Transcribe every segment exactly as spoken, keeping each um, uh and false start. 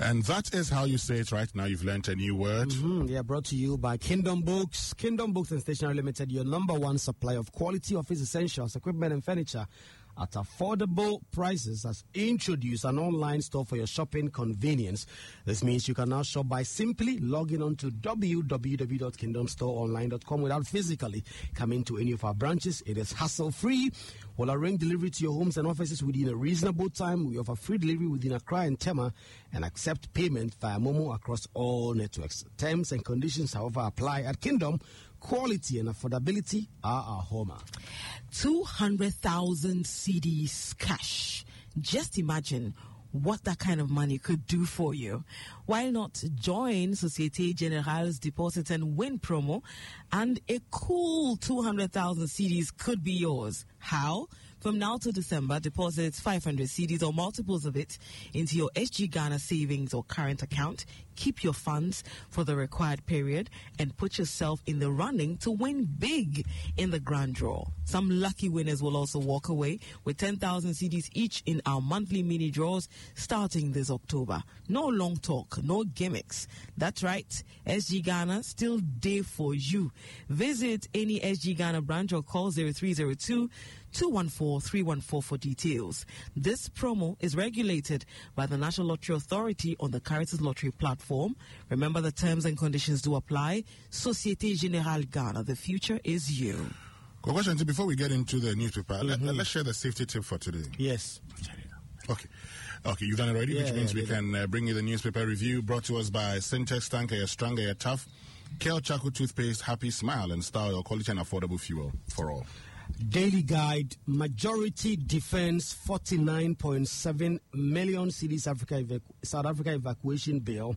And that is how you say it right now. You've learned a new word. Mm-hmm. Yeah, brought to you by Kingdom Books. Kingdom Books and Stationery Limited, your number one supplier of quality office essentials, equipment and furniture at affordable prices, has introduced an online store for your shopping convenience. This means you can now shop by simply logging on to w w w dot kingdom store online dot com without physically coming to any of our branches. It is hassle-free. We'll arrange delivery to your homes and offices within a reasonable time. We offer free delivery within Accra and Tema and accept payment via Momo across all networks. Terms and conditions, however, apply at Kingdom. Quality and affordability are our hallmark. two hundred thousand C Ds cash. Just imagine what that kind of money could do for you. Why not join Societe Generale's Deposit and Win promo, and a cool two hundred thousand C Ds could be yours. How? From now to December, deposit five hundred C Ds or multiples of it into your S G Ghana savings or current account. Keep your funds for the required period and put yourself in the running to win big in the grand draw. Some lucky winners will also walk away with ten thousand C Ds each in our monthly mini draws starting this October. No long talk, no gimmicks. That's right. S G Ghana still there for you. Visit any S G Ghana branch or call zero three zero two, two one four, three one four for details. This promo is regulated by the National Lottery Authority on the Caritas Lottery platform. Remember, the terms and conditions do apply. Societe Generale Ghana, the future is you. Question, before we get into the newspaper, mm-hmm. let, let's share the safety tip for today. Yes. Okay. Okay, you've done it already, yeah, which means yeah, we can uh, bring you the newspaper review brought to us by Syntex Tanker, you're stronger, you're tough. Kale Charcoal Toothpaste, Happy Smile, and Star, your quality and affordable fuel for all. Daily Guide, Majority Defense forty-nine point seven million cedis Africa evacu- South Africa evacuation bill,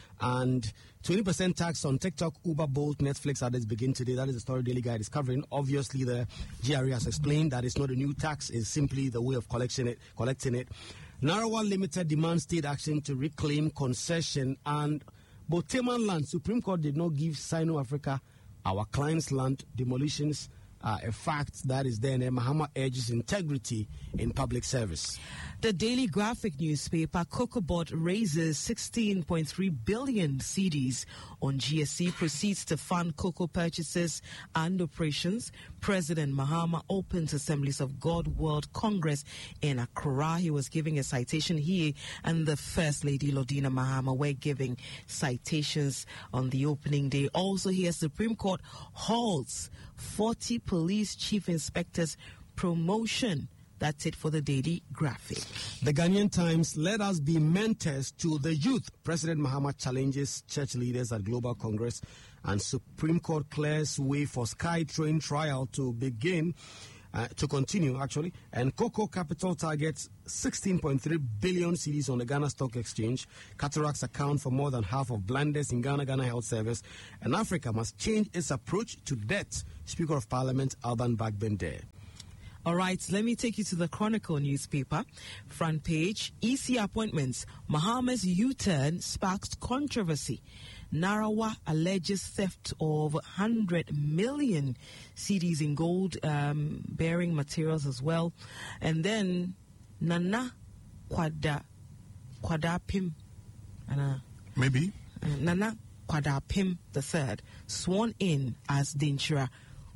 and twenty percent tax on TikTok, Uber, Bolt, Netflix others begin today. That is the story Daily Guide is covering. Obviously, the G R A has explained that it's not a new tax, it's simply the way of collection it, collecting it. Narawa Limited demands state action to reclaim concession, and Boteman land. Supreme Court did not give Sino-Africa our client's land. Demolitions Uh, a fact that is there, and Mahama urges integrity in public service. The Daily Graphic newspaper, CocoaBot raises sixteen point three billion C Ds on G S C, proceeds to fund cocoa purchases and operations. President Mahama opens Assemblies of God World Congress in Accra. He was giving a citation here, and the First Lady Lodina Mahama were giving citations on the opening day. Also here, Supreme Court halts forty police chief inspectors promotion. That's it for the Daily Graphic. The Ghanaian Times, let us be mentors to the youth. President Mahama challenges church leaders at Global Congress, and Supreme Court clears way for SkyTrain trial to begin, uh, to continue actually. And Cocoa Capital targets sixteen point three billion C Ds on the Ghana Stock Exchange. Cataracts account for more than half of blinders in Ghana, Ghana Health Service. And Africa must change its approach to debt. Speaker of Parliament Alban Bagbender. All right, let me take you to the Chronicle newspaper. Front page, E C appointments. Mahama's U-turn sparks controversy. Narawa alleges theft of one hundred million C Ds in gold um, bearing materials as well. And then Nana Kwada Kwadapim. Uh, Maybe. Uh, Nana Kwadapim the third, sworn in as Dinchira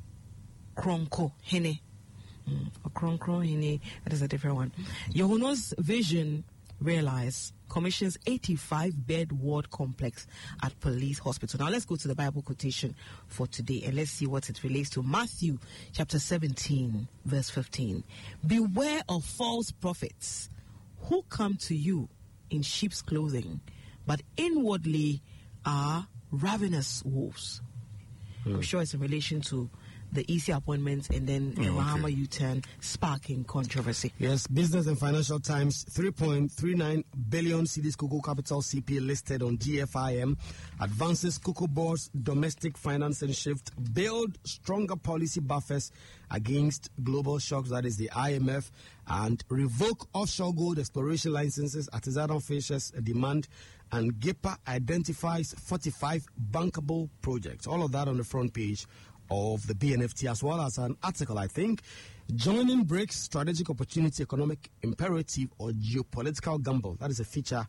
Kronko Hene. Mm, Kron Kron Hene, that is a different one. Yohuno's vision realized commissions eighty-five bed ward complex at police hospital. Now let's go to the Bible quotation for today and let's see what it relates to. Matthew chapter seventeen verse fifteen. Beware of false prophets who come to you in sheep's clothing, but inwardly are ravenous wolves. Hmm. I'm sure it's in relation to the E C appointments and then the oh, Mahama okay. U-turn sparking controversy. Yes, Business and Financial Times, three point three nine billion C Ds Cocoa Capital C P listed on G F I M. Advances Cocoa Board's domestic financing shift. Build stronger policy buffers against global shocks, that is the I M F. And revoke offshore gold exploration licenses. Artisanal Fishers demand. And GIPA identifies forty-five bankable projects. All of that on the front page of the B N F T, as well as an article, I think, joining BRICS, strategic opportunity, economic imperative, or geopolitical gamble. That is a feature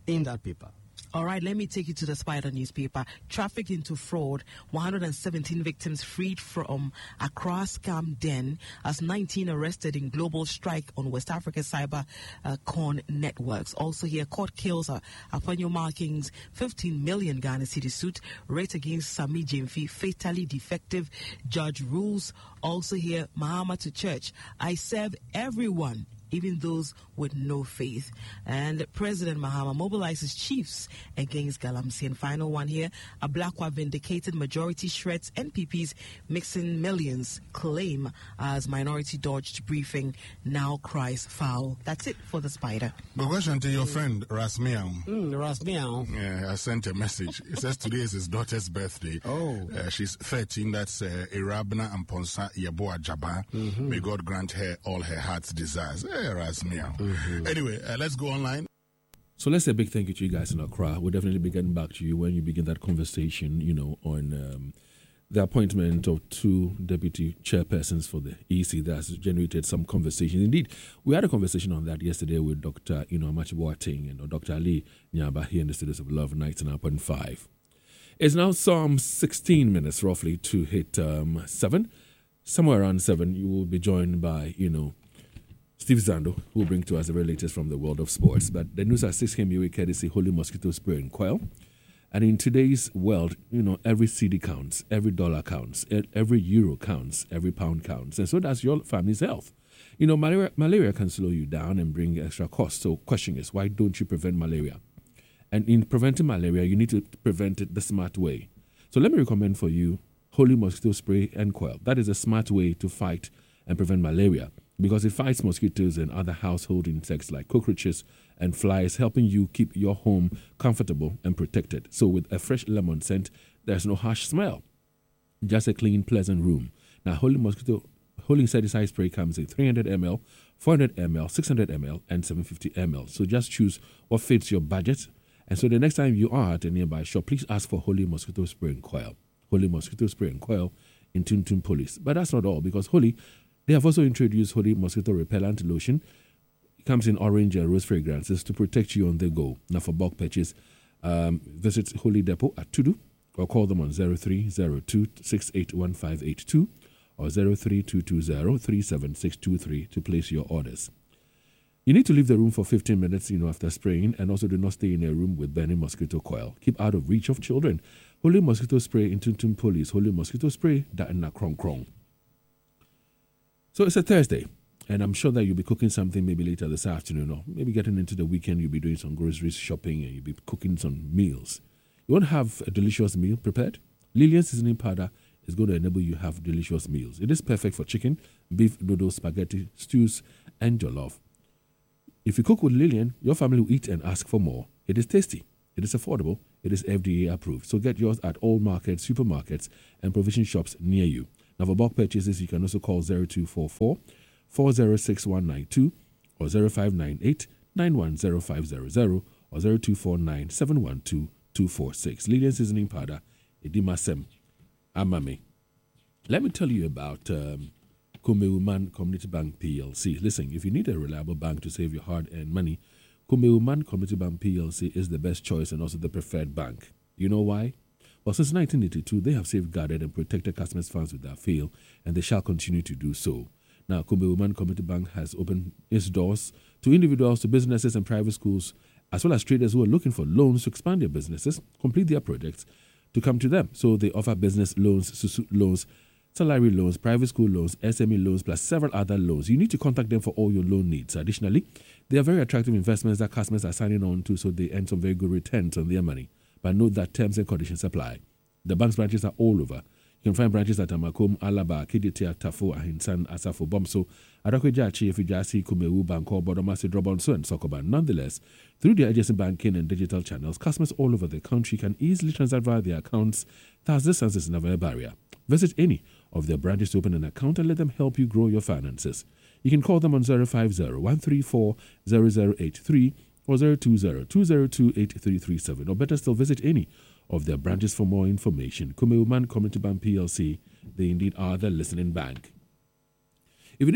in that paper. All right, let me take you to the Spider newspaper. Traffic into fraud, one hundred seventeen victims freed from Accra scam den as nineteen arrested in global strike on West Africa cyber uh, con networks. Also here, court kills uh, Apanyo Markings, fifteen million Ghana city suit, rate against Sami Jemfi, fatally defective judge rules. Also here, Mahama to church. I serve everyone, even those with no faith. And President Mahama mobilizes chiefs against Galamsey. And final one here, a Ablakwa vindicated majority shreds N P P's mixing millions claim as minority dodged briefing now cries foul. That's it for the Spider. But question to your friend, Rasmiao. Mm, Rasmiao. Yeah, I sent a message. It says today is his daughter's birthday. Oh. Uh, she's thirteen. That's uh, Irabna Amponsa Yeboa Jaba. Mm-hmm. May God grant her all her heart's desires. Hey, Rasmiao. Mm-hmm. Anyway, uh, let's go online. So let's say a big thank you to you guys in Accra. We'll definitely be getting back to you when you begin that conversation, you know, on um, the appointment of two deputy chairpersons for the E C that has generated some conversation. Indeed, we had a conversation on that yesterday with Doctor You know, Amachi Boateng and Doctor Ali Nyaba here in the studios of Love ninety-nine point five. It's now some sixteen minutes roughly to hit um, seven. Somewhere around seven, you will be joined by, you know, Steve Zando, who will bring to us the very latest from the world of sports. But the news at six came your way courtesy Holy Mosquito Spray and Coil. And in today's world, you know, every cedi counts, every dollar counts, every euro counts, every pound counts. And so does your family's health. You know, malaria, malaria can slow you down and bring extra costs. So question is, why don't you prevent malaria? And in preventing malaria, you need to prevent it the smart way. So let me recommend for you Holy Mosquito Spray and Coil. That is a smart way to fight and prevent malaria, because it fights mosquitoes and other household insects like cockroaches and flies, helping you keep your home comfortable and protected. So with a fresh lemon scent, there's no harsh smell, just a clean, pleasant room. Now, Holy Mosquito Holy Insecticide Spray comes in three hundred milliliters, four hundred milliliters, six hundred milliliters, and seven hundred fifty milliliters. So just choose what fits your budget. And so the next time you are at a nearby shop, please ask for Holy Mosquito Spray and Coil. Holy Mosquito Spray and Coil in Tuntun Police. But that's not all, because Holy, they have also introduced Holy Mosquito Repellent Lotion. It comes in orange and rose fragrances to protect you on the go. Now, for bulk purchase, um, visit Holy Depot at Tudu or call them on zero three zero two six eight one five eight two or zero three two two zero three seven six two three to place your orders. You need to leave the room for fifteen minutes, you know, after spraying, and also do not stay in a room with burning mosquito coil. Keep out of reach of children. Holy Mosquito Spray in Tuntun Police. Holy Mosquito Spray, da na krong krong. So it's a Thursday, and I'm sure that you'll be cooking something maybe later this afternoon, or maybe getting into the weekend, you'll be doing some groceries shopping, and you'll be cooking some meals. You want to have a delicious meal prepared? Lillian Seasoning Powder is going to enable you to have delicious meals. It is perfect for chicken, beef, noodles, spaghetti, stews, and jollof. If you cook with Lillian, your family will eat and ask for more. It is tasty. It is affordable. It is F D A approved. So get yours at all markets, supermarkets, and provision shops near you. Now, for bulk purchases, you can also call zero two four four, four zero six one nine two or zero five nine eight, nine one zero five zero zero or zero two four nine, seven one two, two four six. Lillian Seasoning Powder, Edimasem, Amame. Let me tell you about um, Kumeuman Community Bank P L C. Listen, if you need a reliable bank to save your hard-earned money, Kumeuman Community Bank P L C is the best choice and also the preferred bank. You know why? Well, since nineteen eighty-two, they have safeguarded and protected customers' funds without fail, and they shall continue to do so. Now, Kumeuman Community Bank has opened its doors to individuals, to businesses and private schools, as well as traders who are looking for loans to expand their businesses, complete their projects, to come to them. So they offer business loans, susu loans, salary loans, private school loans, S M E loans, plus several other loans. You need to contact them for all your loan needs. Additionally, they are very attractive investments that customers are signing on to, so they earn some very good returns on their money. But note that terms and conditions apply. The bank's branches are all over. You can find branches at Amakom, Alaba, Kiditia, Tafo, Ahinsan, Asafo, Bomso, Arakwejachi, Ifijasi, Kumewu, Banko, Bodomasi, Drobonso, and Sokoban. Nonetheless, through their adjacent banking and digital channels, customers all over the country can easily transact via their accounts. Thus, distance is never a barrier. Visit any of their branches to open an account and let them help you grow your finances. You can call them on zero five zero, one three four, zero zero eight three or zero two zero, two zero two, eight three three seven, or better still, visit any of their branches for more information. Kumeuman Community Bank P L C, they indeed are the listening bank. If you need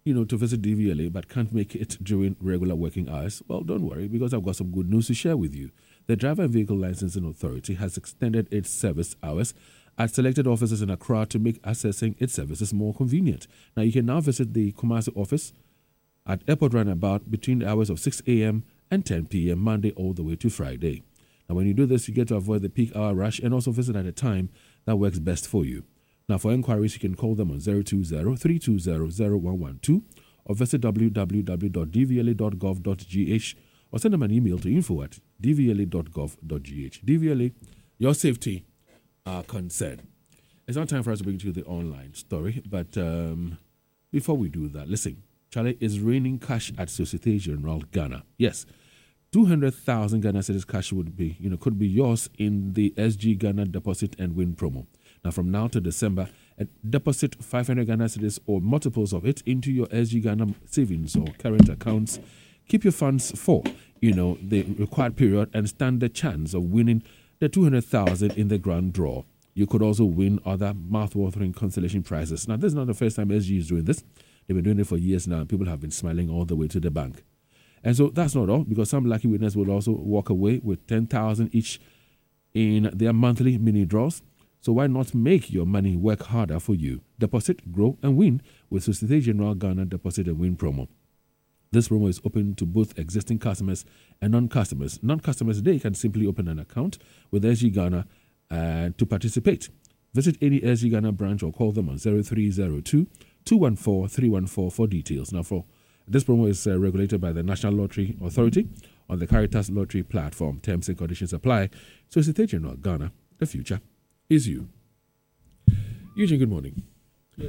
you know, to visit D V L A but can't make it during regular working hours? Well, don't worry, because I've got some good news to share with you. The Driver and Vehicle Licensing Authority has extended its service hours at selected offices in Accra to make accessing its services more convenient. Now, you can now visit the Kumasi office at Airport Roundabout between the hours of six a.m. and ten p.m. Monday all the way to Friday. Now, when you do this, you get to avoid the peak hour rush and also visit at a time that works best for you. Now, for inquiries, you can call them on zero two zero, three two zero, zero one one two or visit w w w dot d v l a dot gov dot g h or send them an email to info at d v l a dot gov dot g h. D V L A, your safety, our concern. It's not time for us to bring you the online story, but um, before we do that, listen, Charlie, is raining cash at Societe Generale Ghana. Yes, two hundred thousand Ghana cedis cash would be, you know, could be yours in the S G Ghana Deposit and Win promo. Now, from now to December, deposit five hundred Ghana cedis or multiples of it into your S G Ghana savings or current accounts. Keep your funds for, you know, the required period and stand the chance of winning the two hundred thousand in the grand draw. You could also win other mouth-watering consolation prizes. Now, this is not the first time S G is doing this. They've been doing it for years now. People have been smiling all the way to the bank. And so that's not all, because some lucky winners will also walk away with ten thousand each in their monthly mini draws. So why not make your money work harder for you? Deposit, grow, and win with Societe Generale Ghana Deposit and Win promo. This promo is open to both existing customers and non-customers. Non-customers, they can simply open an account with S G Ghana uh, to participate. Visit any S G Ghana branch or call them on zero three zero two, two one four, three one four for details. Now, for this promo is uh, regulated by the National Lottery Authority on the Caritas Lottery platform. Terms and conditions apply. Societe Generale Ghana, the future is you. Eugene, good morning. Yeah,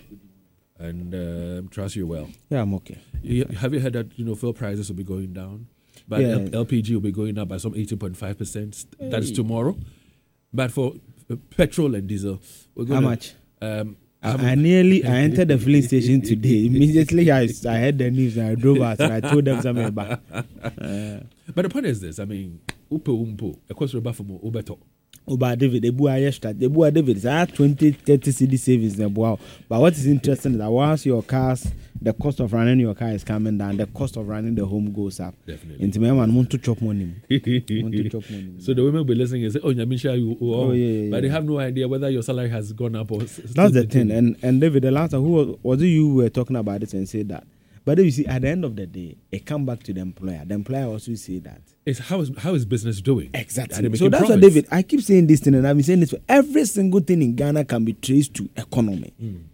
and uh, trust you well. Yeah, I'm okay. You, have you heard that, you know, fuel prices will be going down? But Yeah. L- LPG will be going up by some eighteen point five percent. That is tomorrow. But for uh, petrol and diesel, we're going How much? Um, I, I nearly I entered the filling station today. Immediately I, I heard the news and I drove out and I told them something about. Uh, but the point is this: I mean, upo umpo, of course, we're back from ubeto. Oba David, the boy extra, the boy David, I have twenty, thirty C D savings. Wow. But what is interesting is that once your cars, the cost of running your car is coming down, the cost of running the home goes up. Definitely. Into my man, want to chop money. Want to chop money. So the women will be listening and say, "Oh, Nyamisha, you oh, Oh, yeah, yeah, but they yeah. have no idea whether your salary has gone up or." s- That's still the the thing. And and David, the last time, who was, was it you who were talking about it and said that? But then you see, at the end of the day, it come back to the employer. The employer also say that. It's how is how is business doing? Are they Exactly. making So that's what profits? David, I keep saying this thing and I've been saying this for every single thing in Ghana can be traced to economy.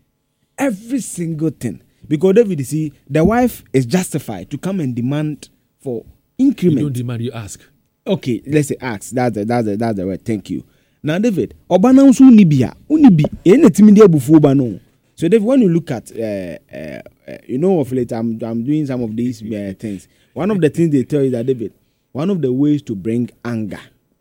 Every single thing. Because David, you see, the wife is justified to come and demand for You increment. don't demand, you ask. Okay, let's say ask. That's the that's the that's the word. Thank you. Now, David, Obana unsu unibia unibi ene timidia bufu obano. So, David, when you look at uh, uh, uh, you know, of late, I'm I'm doing some of these uh, things. One of the things they tell you that David, one of the ways to bring anger,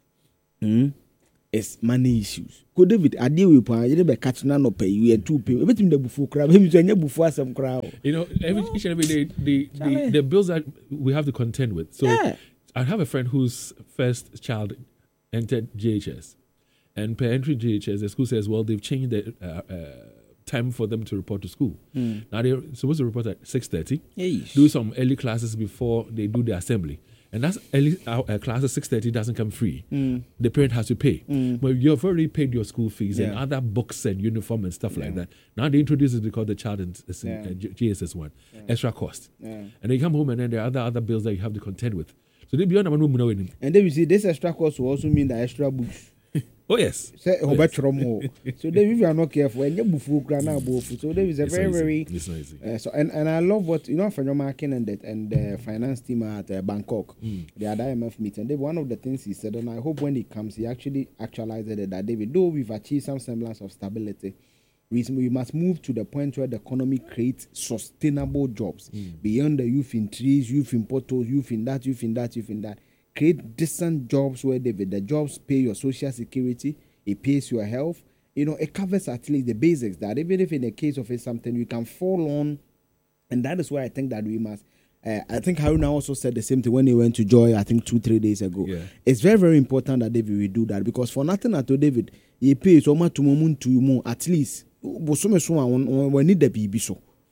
hmm, is money issues. Ko David, I deal with you dey be catch na no pay you and two pay. Everything the bufu crab. Him so anya bufu asem crowd. You know, every, each and every day, the, the, Charlie. the bills that we have to contend with. So Yeah. I have a friend whose first child entered G H S. And per entry G H S, the school says, well, they've changed the uh, uh, time for them to report to school. Now they're supposed to report at six thirty, Yeesh. do some early classes before they do the assembly. And that's early uh, uh, classes, six thirty doesn't come free. The parent has to pay. But you've already paid your school fees and Yeah. other books and uniform and stuff like that. Now they introduce it because the child is is in Yeah. uh, G- G S S one, extra cost. Yeah. And then you come home and then there are other, other bills that you have to contend with. So they beyond the know him. And then you see this extra cost will also mean the extra books. Oh yes. Say obetro mo. So then if you are not careful, and you bufu kra na bofu. So there is a It's very not easy. very It's not easy. uh, so and, and I love what you know from your marketing and that and the finance team at uh, Bangkok. They had I M F meeting. They, one of the things he said, and I hope when he comes, he actually actualized it that David, though we've achieved some semblance of stability, we, we must move to the point where the economy creates sustainable jobs beyond the youth in trees, youth in potholes, youth in that, youth in that, youth in that. Create decent jobs where David, the jobs pay your social security, it pays your health. You know, it covers at least the basics that even if in the case of it something you can fall on, and that is why I think that we must. Uh, I think Haruna also said the same thing when he went to Joy. I think two three days ago. Yeah. It's very very important that David will do that because for nothing at all, David, he pays so much to moment to you more at least. We need the baby so.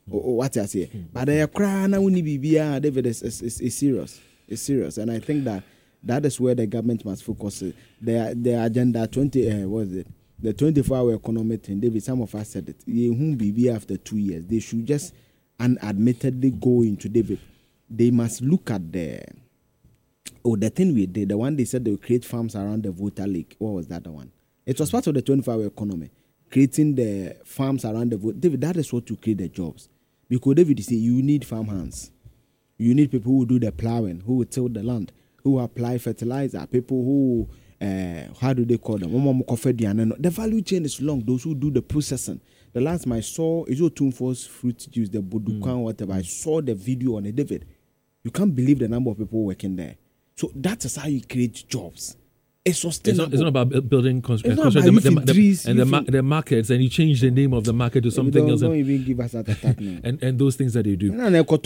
or what I say. But they are crying now. David is is is serious. It's serious, and I think that that is where the government must focus. Their their agenda twenty. Uh, what is it? The twenty-four hour economy thing. David, some of us said it. You won't be after two years. They should just unadmittedly go into David. They must look at the. Oh, the thing we did, the one they said they would create farms around the Volta Lake. What was that the one? It was part of the twenty-four hour economy. Creating the farms around the Volta. David, that is what to create the jobs. Because David, you say you need farm hands. You need people who do the plowing, who will till the land, who apply fertilizer, people who, uh, how do they call them? The value chain is long. Those who do the processing. The last time I saw is your Tumfor's fruit juice, the Bodukan, mm. whatever. I saw the video on it, David. You can't believe the number of people working there. So that is how you create jobs. It's sustainable. It's not, it's not about building cons- it's uh, not about the, the, the, trees, and the, ma- the markets, and you change the name of the market to something don't, else. Don't and, even give us that attack now. and and those things that they do.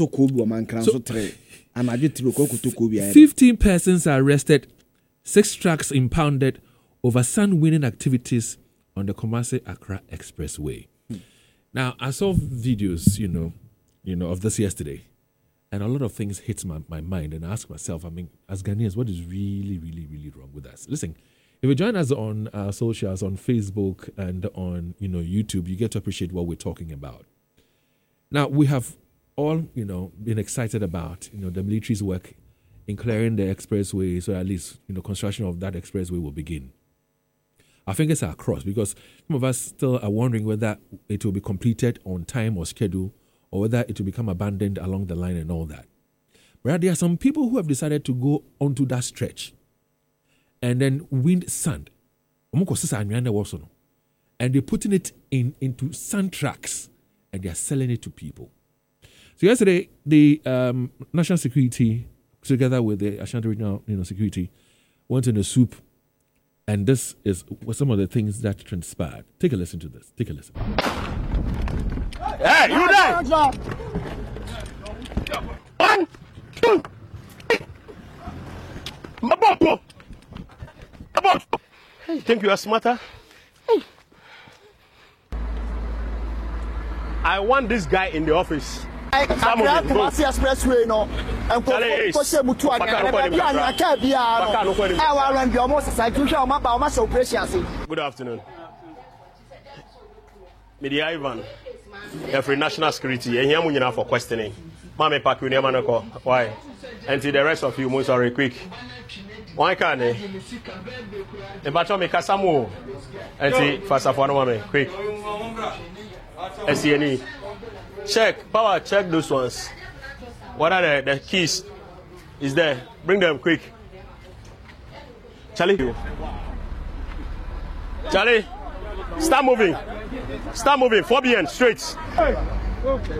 So, fifteen persons are arrested, six trucks impounded over sun-winning activities on the Kumasi-Accra Expressway. Hmm. Now, I saw videos, you know, you know, of this yesterday. And a lot of things hit my, my mind, and I ask myself, I mean, as Ghanaians, what is really, really, really wrong with us? Listen, if you join us on uh, socials, on Facebook, and on, you know, YouTube, you get to appreciate what we're talking about. Now, we have all, you know, been excited about, you know, the military's work in clearing the expressway, so at least, you know, construction of that expressway will begin. Our fingers are crossed because some of us still are wondering whether it will be completed on time or schedule, or whether it will become abandoned along the line and all that. But there are some people who have decided to go onto that stretch and then wind sand. And they're putting it in into sand trucks and they're selling it to people. So yesterday, the um, National Security, together with the Ashanti Regional you know, Security, went in a soup. And this is some of the things that transpired. Take a listen to this. Take a listen. Hey, you there? One, two, three. You think you are smarter? I want this guy in the office. I can't Kumasi Expressway no. And for say mutu aga. I can't be I want to almost like you show my almost operation. Good afternoon. Media Ivan. Every national security, and here we are for questioning. Mame pack you near Manako. Why? And to the rest of you, most are quick. Why can't they? The battle make us some more. And see, fast for no mame, quick. S C N E. Check, power, check those ones. What are the, the keys? Is there? Bring them quick. Charlie. Charlie, start moving. Start moving. four B N, straight. Hey. Okay.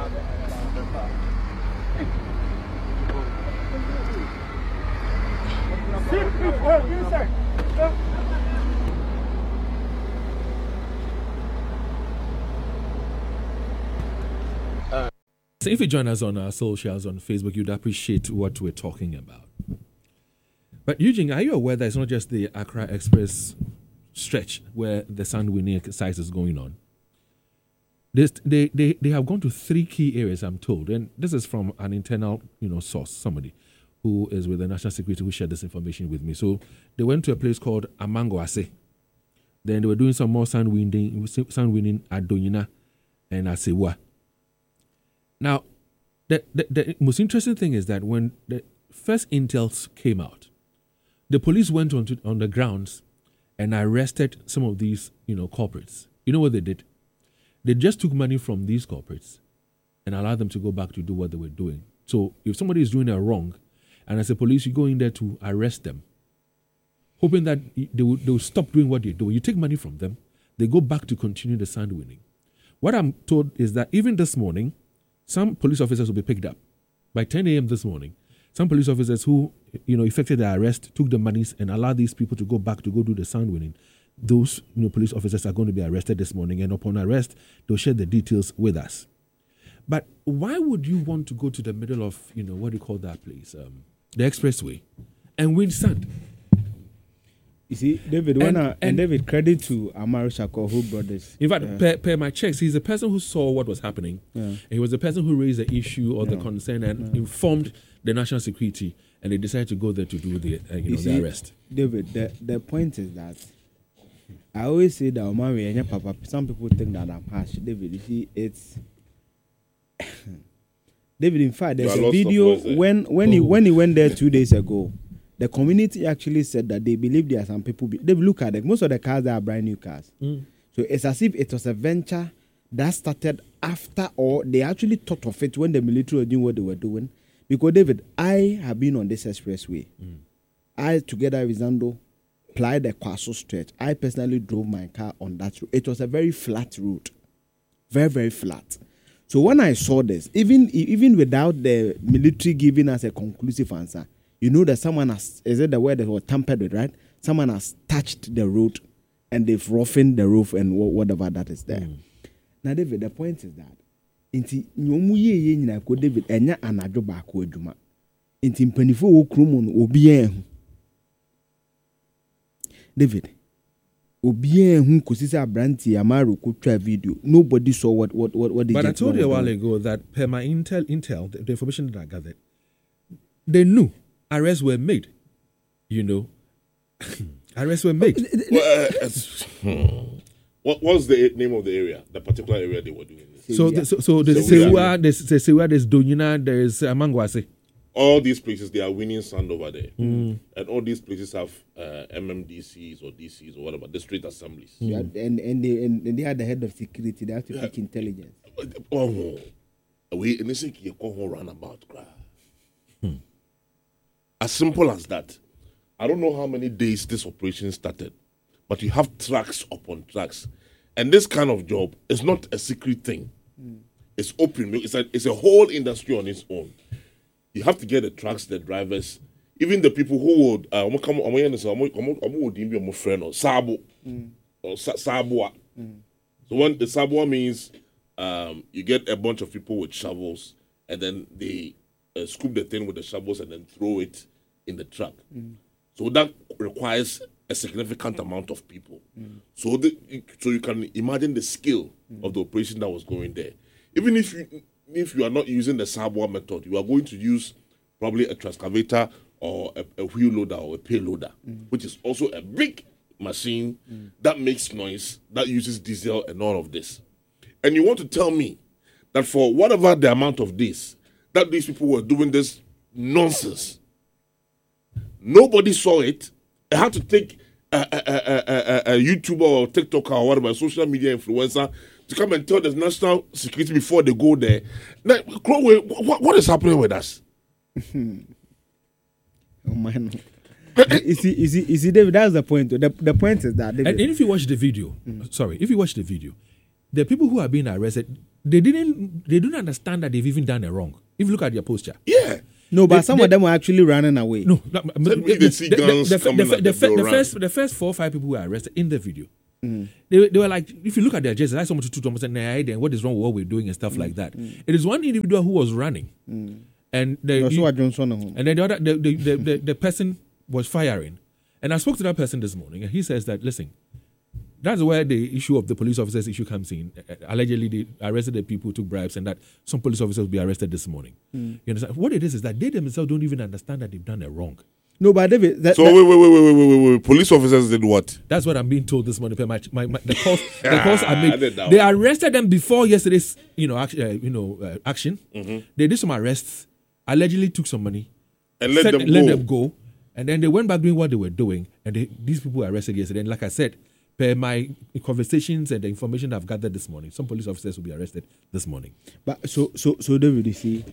So if you join us on our socials on Facebook, you'd appreciate what we're talking about. But Eugene, are you aware that it's not just the Accra Express stretch where the sand-winning exercise is going on? This, they, they, they have gone to three key areas, I'm told. And this is from an internal you know, source, somebody who is with the National Security who shared this information with me. So they went to a place called Amangoase. Then they were doing some more sand-winning, sand-winning at Donyina and at Sewa. Now, the, the, the most interesting thing is that when the first intels came out, the police went on, to, on the grounds and arrested some of these, you know, corporates. You know what they did? They just took money from these corporates and allowed them to go back to do what they were doing. So if somebody is doing a wrong, and as a police, you go in there to arrest them, hoping that they will, they will stop doing what they do. You take money from them, they go back to continue the sand winning. What I'm told is that even this morning, some police officers will be picked up. By ten a.m. this morning, some police officers who, you know, effected the arrest, took the monies and allowed these people to go back to go do the sound winning. Those, you know, police officers are going to be arrested this morning, and upon arrest, they'll share the details with us. But why would you want to go to the middle of, you know, what do you call that place? Um, the expressway, and win sand? You see, David, And- when I, and, and- David, credit to Amaru Shako, who brought this. In fact, Yeah. per, per my checks, he's the person who saw what was happening. Yeah. He was the person who raised the issue or the Yeah. concern and informed the national security, and they decided to go there to do the uh, you, You know see, the arrest. David, the, the point is that I always say that Omari and Papa, some people think that I'm harsh. David, you see, it's David. In fact, there's You are a lost of video words there. when when he Oh. when he went there two days ago. The community actually said that they believe there are some people. Be, they look at it. Most of the cars are brand new cars. Mm. So it's as if it was a venture that started after, or they actually thought of it when the military were doing what they were doing. Because David, I have been on this expressway. Mm. I, together with Zando, plied the Kwaso stretch. I personally drove my car on that road. It was a very flat road, very very flat. So when I saw this, even even without the military giving us a conclusive answer, you know that someone has, is it the word that was tampered with, right? Someone has touched the road and they've roughened the roof and wh- whatever that is there. Mm. Now, David, the point is that inti nyomu ye ye nyina ko David enya anadwo baako adwuma. Inti mpanifo wo kromo no obi ehu. David, obi ehu kosisi abranti Amaru ko twa video. Nobody saw what what what what the But I told you a while ago that per my intel, intel, the, the information that I gathered, they knew arrests were made. You know, arrests were made. Well, uh, hmm. What was the name of the area, the particular area they were doing this? So, the, so, so there's Sewia. Sewia, there's there's Sewia, there's Donyina, there's uh, Mangwase. All these places, they are winning sand over there. Mm. And all these places have uh, M M D Cs or D Cs or whatever, district assemblies. Yeah, and and they and, and they had the head of security. They have to take intelligence. Oh, we in this you call runabout cry. Hmm. As simple as that. I don't know how many days this operation started, but you have tracks upon tracks, and this kind of job is not a secret thing. It's open. It's a it's a whole industry on its own. You have to get the trucks, the drivers, even the people who would uh, omo come omo yẹn sọ omo omo omo would be omo friend or sabo or sa- saboa. So when the saboa means um, you get a bunch of people with shovels and then they uh, scoop the thing with the shovels and then throw it in the truck. So that requires a significant amount of people. So the, so you can imagine the skill of the operation that was going there. Even if you if you are not using the saboa method, you are going to use probably a transcavator or a, a wheel loader or a payloader, which is also a big machine that makes noise, that uses diesel and all of this. And you want to tell me that for whatever the amount of this, that these people were doing this nonsense. Nobody saw it. I had to take a, a, a, a, a YouTuber or TikToker or whatever, a social media influencer, to come and tell the national security before they go there. Now, Crowley, what, what is happening with us? Oh man. you see, you see, you see, David, that's the point. The, the point is that David, And, and if you watch the video, sorry, if you watch the video, the people who are being arrested, they didn't, they don't understand that they've even done a wrong. If you look at their posture, Yeah. no, but they- some they- of them were actually running away. no, no, Said we did see guns the, coming the, at the, the the door first, the first four or five people who were arrested in the video, they, they were like, if you look at their gestures, like someone to two and nah, then what is wrong with what we're doing and stuff like that. It is one individual who was running, and the, Joshua you- Johnson. uh, and then the other, the, the, the, the, the person was firing. And I spoke to that person this morning, and he says that, listen, that's where the issue of the police officers issue comes in. Uh, Allegedly, they arrested the people who took bribes, and that some police officers will be arrested this morning. You understand? What it is is that they themselves don't even understand that they've done a wrong. No, but David, that, So that- wait, wait, wait, wait, wait, wait, wait. Police officers did what? That's what I'm being told this morning. My, my, my, the calls, the calls are I made. did that They one. arrested them before yesterday's, you know, act, uh, you know, uh, action. They did some arrests, allegedly took some money, And let said- them let go. them go, and then they went back doing what they were doing. And they, these people were arrested yesterday. And like I said, per my conversations and the information I've gathered this morning, some police officers will be arrested this morning. but so so so David, you see,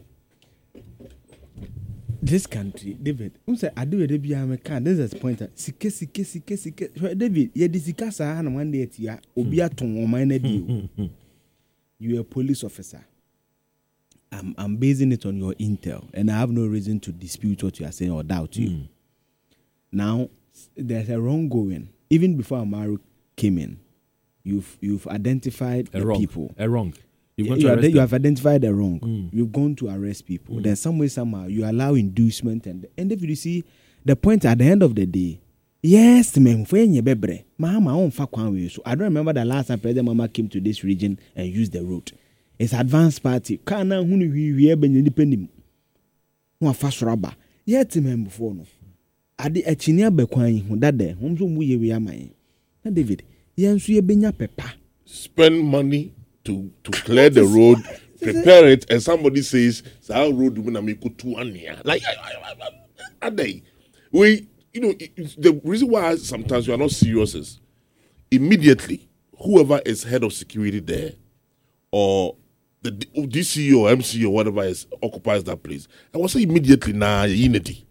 this country, David. I'm say I do it. Be am can. This is the point. Sike sike sike sike. David, you disika sa na one day tia obi aton o man na bi. You are a police officer. I'm I'm basing it on your intel, and I have no reason to dispute what you are saying or doubt you. Now, there's a wrong going. Even before Amaru came in, you've you've identified A the wrong. people. A wrong. You've You, gone to are- arrest you them. have identified the wrong. Mm. You've gone to arrest people. Then some way, somehow, you allow inducement. And, and if you see, the point at the end of the day, Yes, ma'am, for any bebre. Mama on fa kwan so. I don't remember the last time President Mama came to this region and used the road. It's advanced party. Kana hunu wi wi ebe independent. Wa fa soraba. Yet ma'am before no. Ade achinia be kwan hu dade. Hom so mu ye wi aman. Na David, yen so ye benya pepa. Spend money to to clear the road, prepare it, and somebody says, "Sa road we na make two ania." Like, are they? We, you know, it's the reason why sometimes you are not serious is immediately whoever is head of security there, or the D C or M C or whatever is occupies that place, I will say immediately nah unity.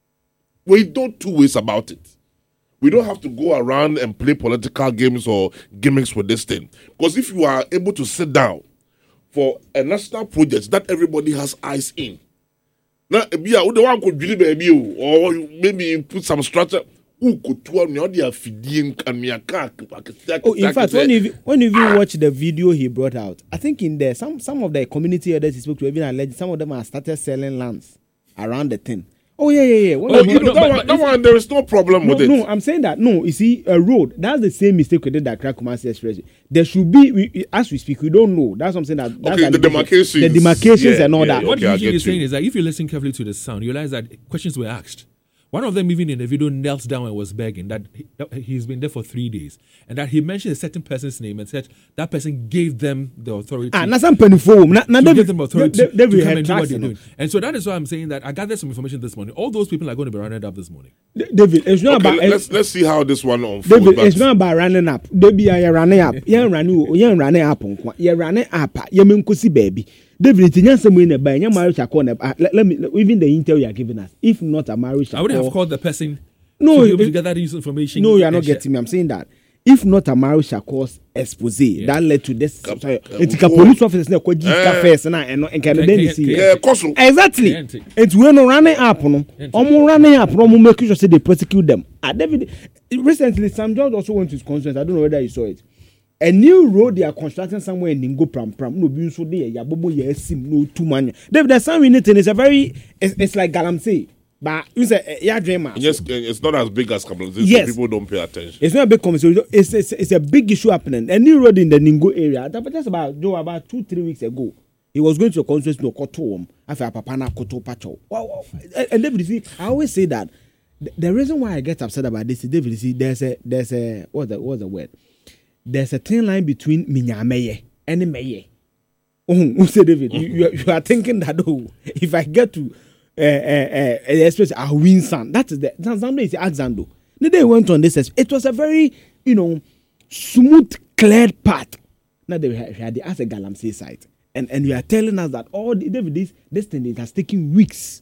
We don't two ways about it. We don't have to go around and play political games or gimmicks with this thing. Because if you are able to sit down for a national project that everybody has eyes in, now, be a one could baby or maybe put some structure. Who could tell me how they are feeding and me a car? Oh, in fact, when you when you watch the video he brought out, I think in there some some of the community others he spoke to even alleged some of them have started selling lands around the thing. Oh yeah, yeah, yeah. Oh, you know, that, one, that one, there is no problem no, with it. No, I'm saying that. No, you see, a road. That's the same mistake we did at Kumasi Express. There should be, we, as we speak, we don't know. That's what I'm saying. That that's okay, the demarcations, the demarcations yeah, and all yeah, that. What okay, usually is saying is that if you listen carefully to the sound, you realize that questions were asked. One of them, even in the video, knelt down and was begging that he, that he's been there for three days and that he mentioned a certain person's name and said that person gave them the authority. Ah, na some penny for na na give them authority they, they, they to come and do what they're doing. And so that is why I'm saying that I gathered some information this morning. All those people are going to be rounded up this morning. David, it's not okay, about. Let's let's see how this one unfolds. David, it's not about running up. They be a running up. Yeah, running. Yeah, running up. Yeah, running up. Yeah, me nkusi baby. David, it's not somewhere in the bay. Yeah, marriage accord. Let me even the intel you are giving us. If not a marriage, I would have called the person. No, to be able to get that information. No, you are not getting me. I'm saying that. If not a marriage shall cause expose, yeah. that led to this. It's a police officer na kwa jiska first na and and can then see. Exactly. It's when no running up no. Omo running up no make sure say they prosecute them. Ah, David, recently Sam George also went to his conference. I don't know whether you saw it. A new road they are constructing somewhere in Ningo Pram Pram. No be so there. Ya bobo ya sim no too many. David, the sound we need is a very. It's, it's like Galamsey. But you say, yeah, dreamer. Yes, it's not as big as Kablanzis. Yes. So people don't pay attention. It's not a big conversation. It's, it's, it's a big issue happening. A new road in the Ningo area. Just about, Joe, about two, three weeks ago, he was going to a conference to Koto. After Papana Koto Pacho. Wow, wow. And David, see, I always say that the, the reason why I get upset about this is, David, see, there's a, there's a, what's the, what's the word? There's a thin line between Minyameye and Meye. Oh, who said David? Mm-hmm. You, you, you are thinking that, oh, if I get to, Uh, uh, uh, especially a win son. That is the Zando is the Axando. The day went on this, it was a very, you know, smooth, cleared path. Now they had, had the as a Galamsey site, and and you are telling us that all the, this this thing it has taken weeks,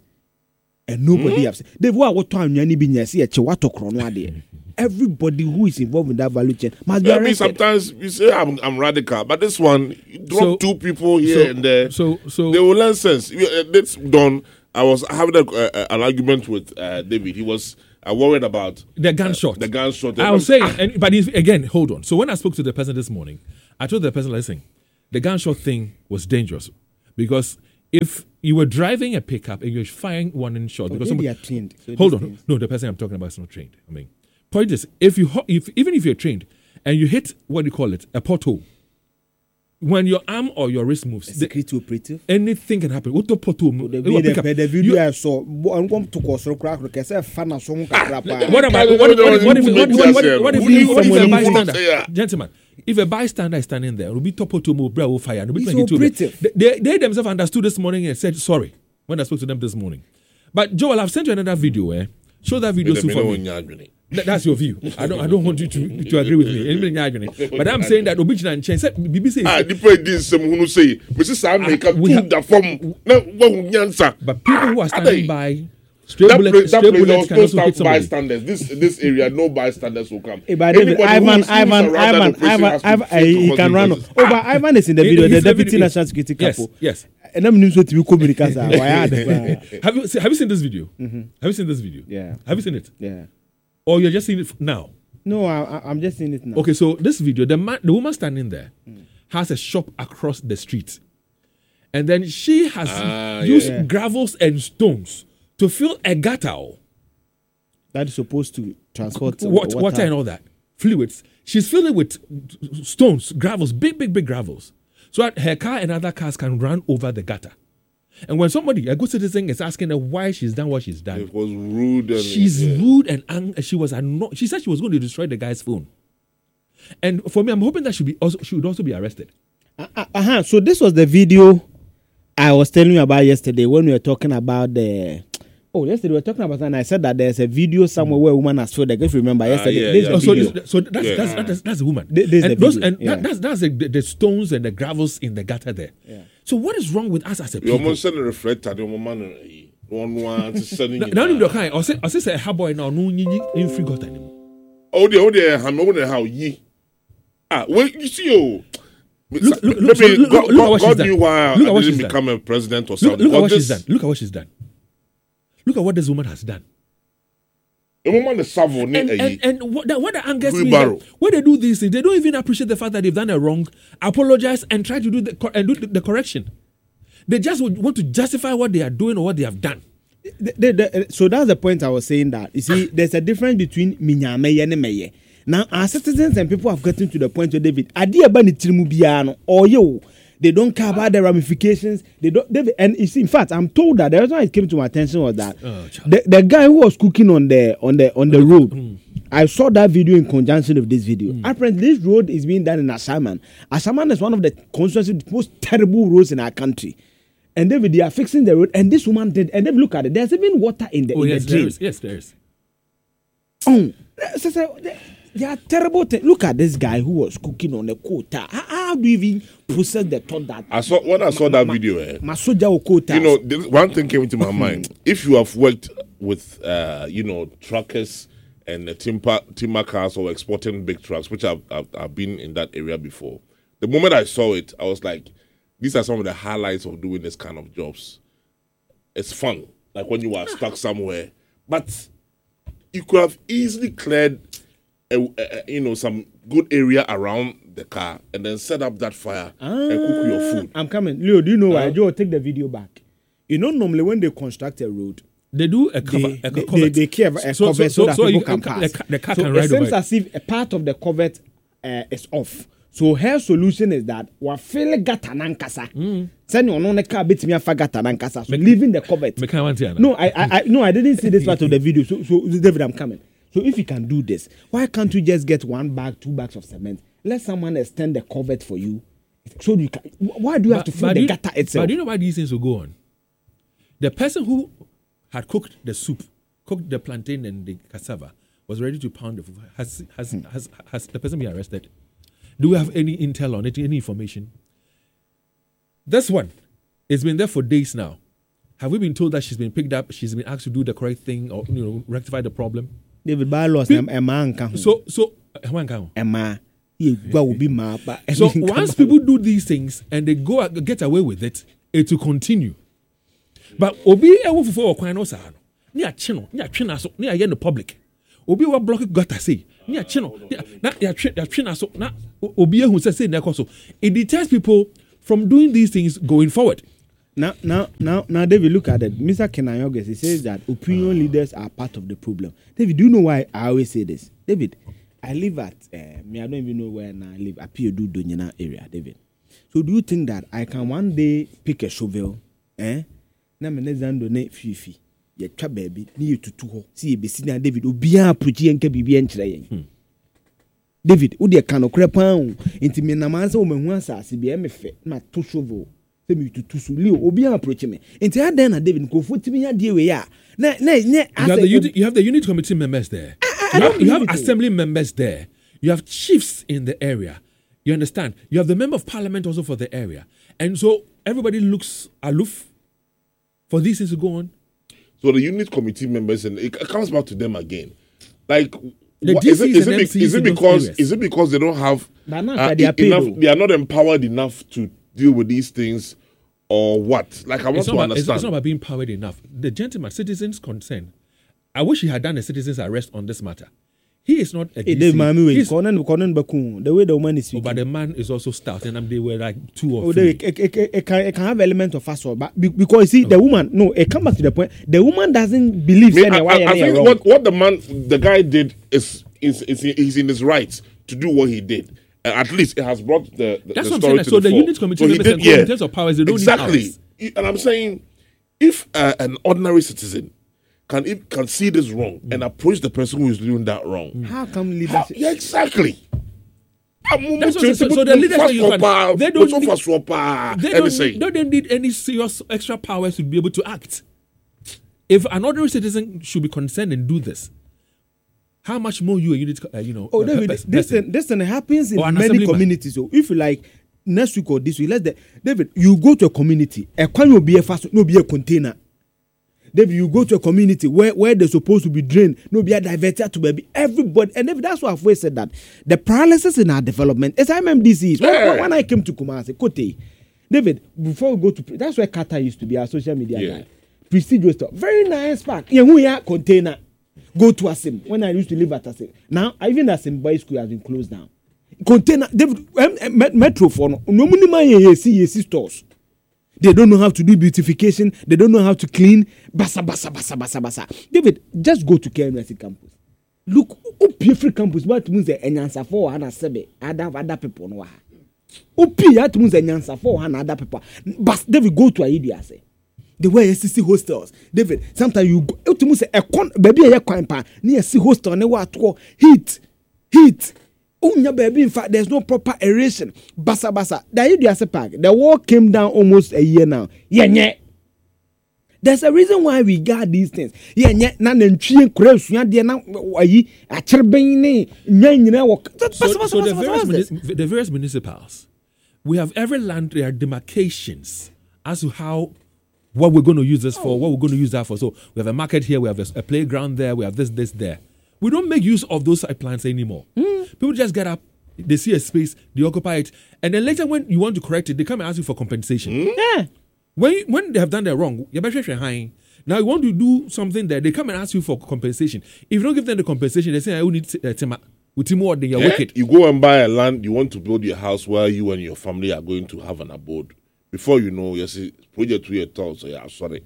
and nobody mm-hmm. has. They were what time you need to see a chiwato chrono there. Everybody who is involved in that value chain must be arrested. Sometimes you say I'm, I'm radical, but this one you drop so, two people here so, and there. So so they will learn sense. It's done. I was having a, uh, an argument with uh, David. He was uh, worried about the gunshot. Uh, the gunshot. I was saying, and, but if, again, hold on. So when I spoke to the person this morning, I told the person, listen, the gunshot thing was dangerous because if you were driving a pickup and you're firing one in shot, oh, because somebody, are trained. So hold on, no, the person I'm talking about is not trained. I mean, point is, if you if even if you're trained and you hit what do you call it, a pothole. When your arm or your wrist moves, security operative, anything can happen. What the pothole? The video I saw, I'm going to cause a crack. What about what if what if what if a bystander, gentlemen? If a bystander is standing there, will be top to move, will fire. They they themselves understood this morning and said sorry when I spoke to them this morning. But Joel, I've sent you another video. Eh, show that video soon for me. That's your view. I don't. I don't want you to to agree with me. But I'm saying that original and change. B B C. Ah, the president some who say, Missus Sam make up to the form. No, one answer. But people who are standing by, stray bullets, stray bullets can also hit somebody. Bystanders. This this area, no bystanders will come. Hey, but David, Ivan, Ivan, Ivan, Ivan, Ivan, he can run. Oh, but Ivan is in the video. The deputy national security couple. Yes. And I'm new to be communicating. Have you have you seen this video? Mm-hmm. Have you seen this video? Yeah. Have you seen it? Yeah. Or you're just seeing it now? No, I, I'm just seeing it now. Okay, so this video, the man, the woman standing there mm. has a shop across the street. And then she has ah, used yeah. gravels and stones to fill a gutter. That is supposed to transport water, water. water and all that. Fluids. She's filled it with stones, gravels, big, big, big gravels. So that her car and other cars can run over the gutter. And when somebody, a good citizen, is asking her why she's done what she's done, it was rude. And, she's yeah. rude and angry. She was anno- She said she was going to destroy the guy's phone. And for me, I'm hoping that she be also she would also be arrested. Uh, uh, uh-huh. So this was the video I was telling you about yesterday when we were talking about the. Oh, yesterday we were talking about that, and I said that there's a video somewhere where a woman has filled the. If you remember yesterday, yeah, this yeah. is the So, video. this, so that's, Yeah. that's, that's that's the woman. This- this is and the those, video, and yeah. that, that's that's the, the, the stones and the gravels in the gutter there. Yeah. So what is wrong with us as a You people? almost send a reflector. The woman one one to send Na- Now, the kind, or say, or say, a boy now, no, in free gutter anymore. Oh, dear, oh, dear, I'm over there. How ye? Ah, wait, you see, oh. Look, look, Maybe look, so look, God, look, look at what God she's done. knew why Look at I what didn't she's become a president or Look, something. look at what Because she's done. Look at what she's done. Look at what this woman has done. The woman the savo And, ne and, ayi. and what, that, what that angers me is Wheelbarrow. that when they do these things, they don't even appreciate the fact that they've done a wrong, apologize, and try to do the cor- and do the, the correction. They just would want to justify what they are doing or what they have done. The- the- the- so that's the point I was saying that you see there's a difference between minyameye and meye. Now our citizens and people have gotten to the point where David adi eba ni tirimu biano or yo they don't care about the ramifications. They don't. David, and you see, in fact, I'm told that the reason why it came to my attention was that Oh, child. the, the guy who was cooking on the on the on the road. I saw that video in conjunction with this video. Apparently, this road is being done in Asaman. Asaman is one of the constituency most terrible roads in our country. And David, they are fixing the road, and this woman did. And then look at it. There's even water in the Oh, in yes, the there drain. is. Yes, there is. Oh, so- so, they- they are terrible things. Look at this guy who was cooking on the quota. How, how do you even process the thought that? I saw when I saw that video. Eh, Masoja or quota. you know, this, one thing came into my mind. If you have worked with, uh, you know, truckers and uh, timber timber cars or exporting big trucks, which I've, I've I've been in that area before. The moment I saw it, I was like, these are some of the highlights of doing this kind of jobs. It's fun, like when you are stuck somewhere, but you could have easily cleared, a, a, a, you know, some good area around the car and then set up that fire and cook your food. I'm coming. Leo, do you know why? Uh-huh. Joe, take the video back. You know, normally when they construct a road, They do a cover. they, a they, cover. they, they care a So- cover so, so- that so people you can can- pass. the ca- the car so can it ride seems over it. as if a part of the covert uh, is off. So her solution is that we feel gata nankasa. Send you on the car bit me afa gata nankasa. So leaving the covert. Me can't want to, No, I, I, I, no, I didn't see this part of the video. So, so David, I'm coming. So if you can do this, why can't you just get one bag, two bags of cement? Let someone extend the covert for you, so you can. Why do you have to fill the you, gutter itself? But do you know why these things will go on? The person who had cooked the soup, cooked the plantain and the cassava, was ready to pound the food. Has has, Hmm. has has the person been arrested? Do we have any intel on it? Any information? This one, it's been there for days now. Have we been told that she's been picked up? She's been asked to do the correct thing or you know rectify the problem. David Barlos, Emma nka ho. So so uh, one count. Emma, ye gwa will be ma. But So once people do these things and they go get away with it, it will continue. But obi ewo fufu okwan no sa no. Ni ache no, ni atwe na so, ni aye no public. Obi wa block gutter say, ni ache no, ni- na ya twe ya twe na so, na o- obi ehu say say na ekoso. It deters people from doing these things going forward. Now, now, now, now, David, look at it. Mister Kenayoges, he says that opinion leaders are part of the problem. David, do you know why I always say this? David, I live at, uh, me, I don't even know where now I live, at Pio Donyana area, David. So do you think that I can one day pick a shovel, eh? Na me nezan donate fifi. Ye twa baby, ni you tutu ho. See, be seen David, obiya approach yen ke bibi enchire yen. David, wo de kan okre pan nti me namanse wo mahu asase bia me fe na to shovel se me tutu so leo obi approach me nti adan na David ko fotimi ya de we ya na na na You have, the unit, you have the unit committee members there. I you don't have, you have believe it. assembly members there. You have chiefs in the area. You understand? You have the member of parliament also for the area. And so everybody looks aloof for these things to go on. So the unit committee members, and it comes back to them again. Like, The what, is, it, D Cs is, it, and be- M Cs is it in those because areas. is it because they don't have But now uh, they are paid enough? though. They are not empowered enough to deal with these things, or what? Like, I want It's to not, about, it's, understand. it's not about being powered enough. The gentleman, citizens concerned, I wish he had done a citizens arrest on this matter. He is not a Hey, D C. Dave Mami, wait. He's- Conan, Conan Bakun, the way the woman is Oh, speaking. but the man is also stout, and um, they were like two or Oh, three. they, it, it, it, it, can, it can have element of fast but be- because you see the woman. No, it come back to the point. The woman doesn't believe. Me, saying I, why I, I you're think wrong. what, what the man, the guy did is is is he's in his rights to do what he did. Uh, at least it has brought the, the, That's the what I'm story saying. to So the, the fore. unit committee So he members did, and yeah, in terms of powers, they don't need exactly. ours. And I'm saying, if uh, an ordinary citizen can if, can see this wrong Mm. and approach the person who is doing that wrong, How come how, leadership? yeah, exactly. That's what I'm saying. So- so the leaders that you can- they don't need- need, They don't, need, they don't need any serious extra powers to be able to act. If an ordinary citizen should be concerned and do this, how much more you a unit, uh, you know, Oh, uh, David, pers- this person? thing, this thing happens in Or an many assemblyman. communities. So if you like next week or this week, let's the, David, you go to a community, a can will be a fast, no be a container. David, you go to a community where, where they're supposed to be drained, no be a diverted to baby everybody. And David, that's why I've always said that the paralysis in our development, as M M D C is, when, Yeah. when I came to Kumasi, Kote, David, before we go to, that's where Qatar used to be, our social media Yeah. guy. Prestigious stuff. Very nice park. Yeah, we are container. Go to Asim. When I used to live at Asim. Now, even Asim Boys School has been closed down. Container, David, um, um, met- Metro for no, no minimum ye see ye see stores. They don't know how to do beautification. They don't know how to clean. Basa, basa, basa, basa, basa. David, just go to K M S C campus. Look, Upi free campus, but means the Enyansa for Hana Sebe, other other people no. Upi at means Enyansa for Hana other people. But David, go to Aidia say. The way S C C hostels, David. Sometimes you go to me say a con baby a coin pan near see hostel ne what heat, heat. Unya baby, in fact, there's no proper aeration. Basa basa. The Aidia park, the wall came down almost a year now. Yeah, yeah. There's a reason why we got these things. Yeah, yeah. Na nentwie kura suya de na ayi acherben ne nya nyina wo. So, so the, various muni- the various municipals, we have every land there are demarcations as to how what we're going to use this for, what we're going to use that for. So we have a market here, we have a, a playground there, we have this, this, there. We don't make use of those side plans anymore. Mm. People just get up, they see a space, they occupy it, and then later when you want to correct it, they come and ask you for compensation. Mm. Yeah. When when they have done that wrong, you better say high. Now you want to do something there, they come and ask you for compensation. If you don't give them the compensation, they say, I will need uh, tema. With more than you're Yeah, wicked. you go and buy a land, you want to build your house where you and your family are going to have an abode. Before you know, you see, project to your town, so yeah, sorry.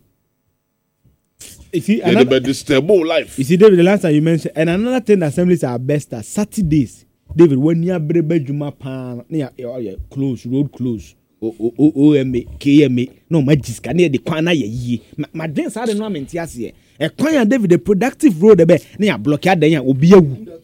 You see, Yeah, another, but this stable life. you see, David, the last time you mentioned, and another thing that assemblies are best at Saturdays. David, when you are brebe juma pan, near your close, road close, O M A, K M A, no, my jiska near the corner ye. My dance had a moment, yes, ye. A corner, David, the productive road, a bit near blockade, there will be a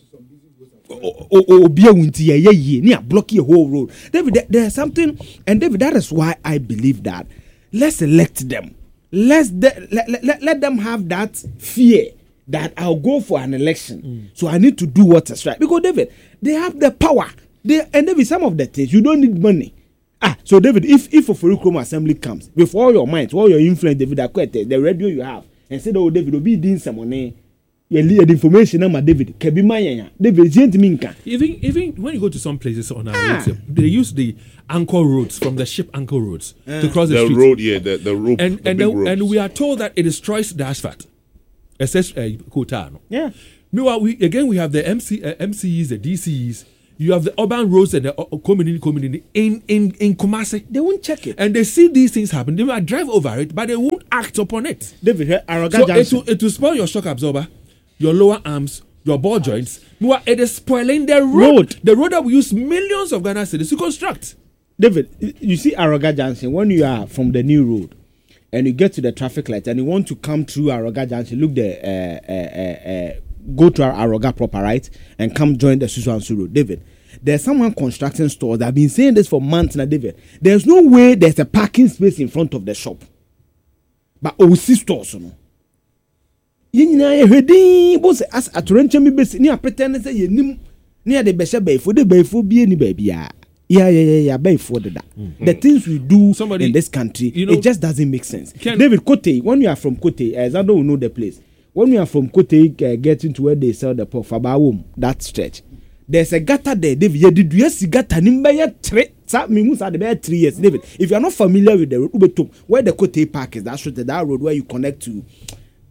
or be a winter ye ye near block your whole road. David, there- there's something, and David, that is why I believe that. Let's elect them. Let's de- let, let, let, let them have that fear that I'll go for an election. So I need to do what is right. Because David, they have the power. They and David, some of the things you don't need money. Ah, so David, if if a Furukum assembly comes with all your minds, all your influence, David, the radio you have, and say, oh, David, will be doing some money. You lead the information, I'm David. Kebi Maya, David, Gent Minka. Even even when you go to some places on our Ah. roads, they use the anchor roads from the ship anchor roads to cross the, The street. road, yeah, the, the rope. and the and big then, ropes. and we are told that it destroys the asphalt. It says uh, quota, no? Yeah. Meanwhile, we again we have the M C uh, M C Es, the D C Es. You have the urban roads and the uh, community community in in in Kumasi, They won't check it. and they see these things happen. They might drive over it, but they won't act upon it. David, here, arrogant So it will, it will spoil your shock absorber, your lower arms, your ball joints. Meanwhile, it is spoiling the road. Road. The road that we use millions of Ghana cedis to construct. David, you see Aroga Junction, when you are from the new road and you get to the traffic light and you want to come through Aroga Junction, look the uh, uh, uh, uh, go to Aroga proper, right, and come join the Susu Road. David, there's someone constructing stores that have been saying this for months now, David. There's no way there's a parking space in front of the shop. But O C stores, you know. Yina ye hwedin bo se as atorenche mi besi ni apretend say yenim ni de behye bayfo de bayfo bie ni ba bia. Yeah, yeah, yeah, yeah, bayfo de da. The things we do Somebody- in this country, you know, it just doesn't make sense. Can- David Kote, when you are from Kote, as I don't know the place. When you are from Kote, uh, getting to where they sell the pork Fabawum, that stretch. There's a gutter there, David. You did you see gutter? Nimba three. Sa me musa the bear three years, David. If you are not familiar with the road, Ubetum, where the Kote Park is, that street, that road where you connect to.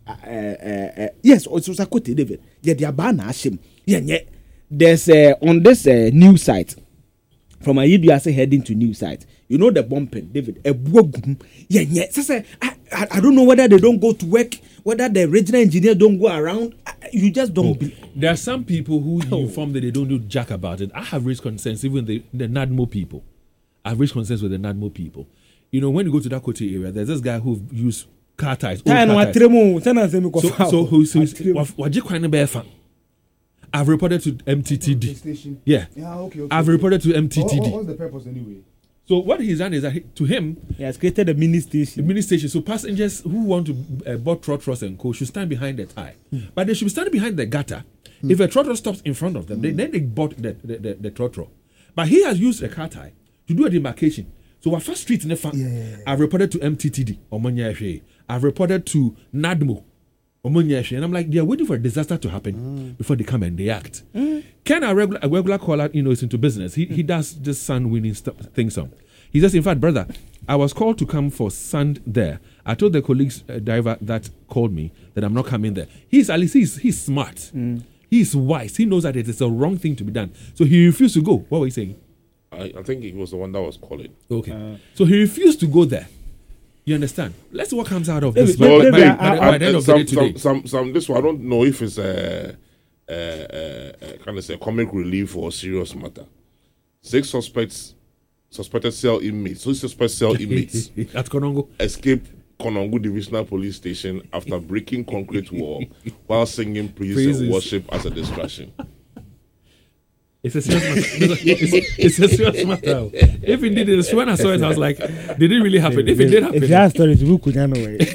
uh, uh, uh, yes, it was a quote, David. Yeah, the Abana Hashim. Yeah, yeah. There's uh, on this uh, news site from a U S A heading to news site. You know the bumping, David. A yeah, yeah. So, I, I, I don't know whether they don't go to work, whether the regional engineer don't go around. You just don't. Oh, be- there are some people who Oh. you inform that they don't do jack about it. I have raised concerns, even the the NADMO people. I've raised concerns with the NADMO people. You know, when you go to that Kote area, there's this guy who used car ties. Old car ties. So, so who's who's Waji Kwani Befa? I've reported to M T T D. Yeah. Yeah, okay, okay. I've reported to M T T D. What, what's the purpose anyway? So what he's done is that he, to him, he has created a mini station. A mini station. So passengers who want to uh, board trotros and co should stand behind the tie, mm. but they should be standing behind the gutter. Mm. If a trotro stops in front of them, mm. they, then they board the the, the, the trotro. But he has used a car tie to do a demarcation. So our first street in the farm, yeah. I've reported to M T T D, I've reported to NADMO, and I'm like, they are waiting for a disaster to happen mm. before they come and they act. Mm. Ken, a regular, a regular caller, you know, is into business. He mm. he does this sand winning st- things on. He says, in fact, brother, I was called to come for sand there. I told the colleagues uh, driver that called me that I'm not coming there. He's at least he's, he's smart. Mm. He's wise. He knows that it is a wrong thing to be done. So he refused to go. What were you saying? I, I think he was the one that was calling. Okay. Uh, so he refused to go there. You understand? Let's see what comes out of this. Well, by, by, I, by, I, by the end of some, the day today. Some, some, some, this one, I don't know if it's a, a, a, a kind of say comic relief or a serious matter. Six suspects, suspected cell inmates, so suspected cell inmates at Konongo escaped Konongo Divisional Police Station after breaking concrete wall while singing praise Praises. and worship as a distraction. It's a serious matter. It's, it's a serious matter. If indeed it is, when I saw it, I was like, did it really happen? If it did happen, if that story is good, you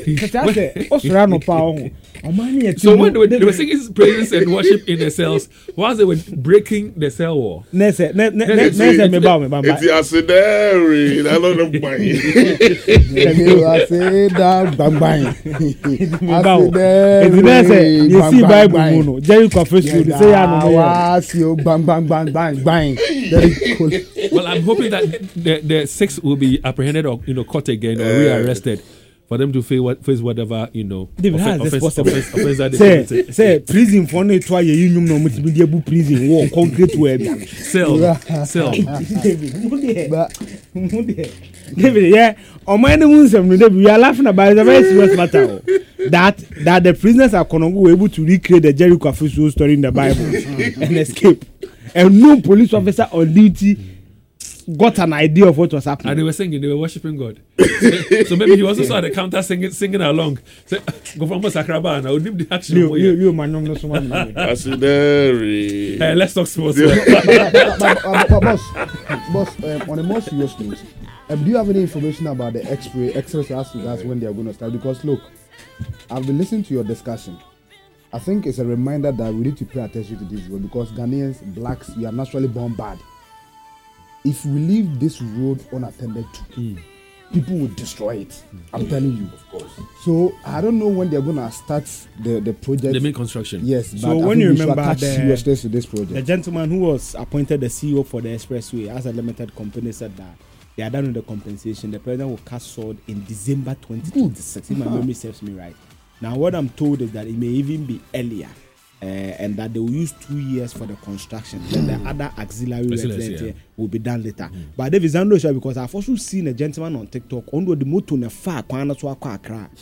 know. So when they were, they were singing praises and worship in the cells, whilst they were breaking the cell wall. It's the acidary. I don't know why. You see Bible, Jericho first. You say, "I know." Bang bang bang bang bang. Very cool. Well, I'm hoping that the, the six will be apprehended or you know caught again or rearrested for them to face, what, face whatever you know. David, how is this possible? Offense, offense that say, say, say prison for no try you union no multimedia prison war concrete web. Cell, cell. David, yeah. On my own, we are laughing about it. It's a very serious matter. That that the prisoners are Konongo were able to recreate the Jericho official story in the Bible and escape. And no police officer on duty got an idea of what was happening. And they were singing, they were worshiping God. so, so maybe he also saw the counter singing, singing along. So, go from Sakraba and I would name the action. You, you, you, man, no, so man. Hey, let's talk sports. Boss, boss, um, on a more serious note, um, do you have any information about the X-ray, X-ray as when they are going to start? Because look, I've been listening to your discussion. I think it's a reminder that we need to pay attention to this because Ghanaians, blacks, we are naturally born bad. If we leave this road unattended to, mm. people will destroy it. Mm. I'm telling you. Of course. So I don't know when they're gonna start the, the project. The main construction. Yes. So but when you remember attach the, seriousness to this project. The gentleman who was appointed the C E O for the Expressway as a limited company said that they are done with the compensation. The president will cast sword in December twenty twenty-six. If my memory serves me right. Now, what I'm told is that it may even be earlier, uh, and that they will use two years for the construction. Then the other auxiliary works yeah. will be done later. Mm. But David Zando, because I've also seen a gentleman on TikTok on the motor in a far corner to Accra.